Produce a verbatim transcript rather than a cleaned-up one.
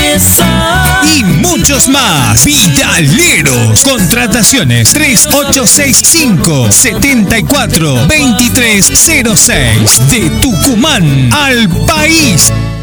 limpieza y muchos más. Vidaleros. Contrataciones tres ocho seis cinco, siete cuatro, dos tres cero seis. De Tucumán al país.